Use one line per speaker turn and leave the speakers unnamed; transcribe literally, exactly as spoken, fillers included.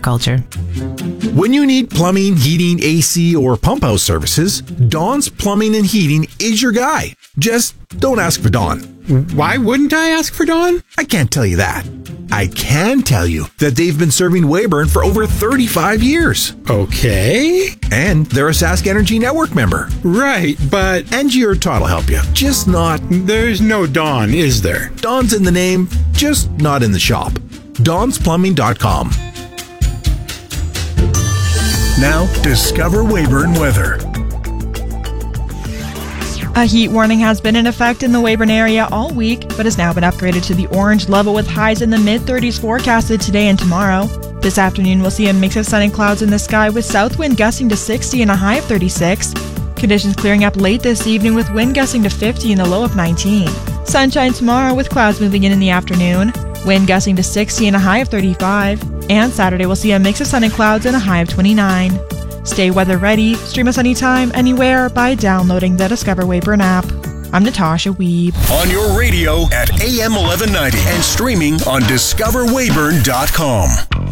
agriculture.
When you need plumbing, heating, A C, or pump house services, Don's Plumbing and Heating is your guy. Just don't ask for Don.
Why wouldn't I ask for Don?
I can't tell you that. I can tell you that they've been serving Weyburn for over thirty-five years.
Okay.
And they're a Sask Energy Network member.
Right, but...
Angie or Todd will help you. Just not...
There's no Don, is there?
Don's in the name, just not in the shop. Dons Plumbing dot com.
Now, discover Weyburn weather.
A heat warning has been in effect in the Weyburn area all week, but has now been upgraded to the orange level with highs in the mid-thirties forecasted today and tomorrow. This afternoon, we'll see a mix of sun and clouds in the sky with south wind gusting to sixty and a high of thirty-six. Conditions clearing up late this evening with wind gusting to fifty and a low of nineteen. Sunshine tomorrow with clouds moving in in the afternoon. Wind gusting to sixty and a high of thirty-five. And Saturday, we'll see a mix of sun and clouds and a high of twenty-nine. Stay weather ready. Stream us anytime, anywhere by downloading the Discover Weyburn app. I'm Natasha Weeb.
On your radio at A M eleven ninety and streaming on discover weyburn dot com.